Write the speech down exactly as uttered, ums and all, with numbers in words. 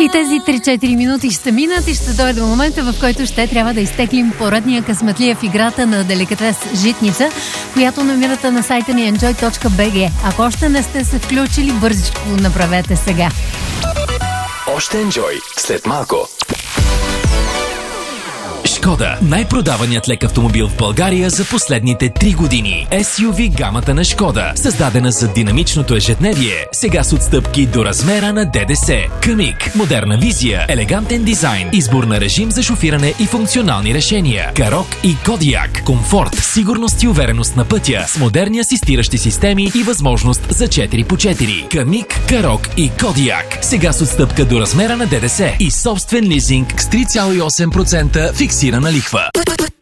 И тези три-четири минути ще минат и ще дойде момента, в който ще трябва да изтеглим поредния късметлия в играта на деликатес Житница, която намирате на сайта ни енджой точка би джи. Ако още не сте се включили, бързичко направете сега. Още Enjoy след малко. Шкода. Най-продаваният лек автомобил в България за последните три години. ес ю ви гамата на Шкода. Създадена за динамичното ежедневие. Сега с отстъпки до размера на ДДС. Камик. Модерна визия. Елегантен дизайн. Избор на режим за шофиране и функционални решения. Карок и Кодиак. Комфорт, сигурност и увереност на пътя. С модерни асистиращи системи и възможност за четири по четири. Камик, Карок и Кодиак. Сега с отстъпка до размера на ДДС. И собствен лизинг с три цяло и осем процента фиксирана лихва.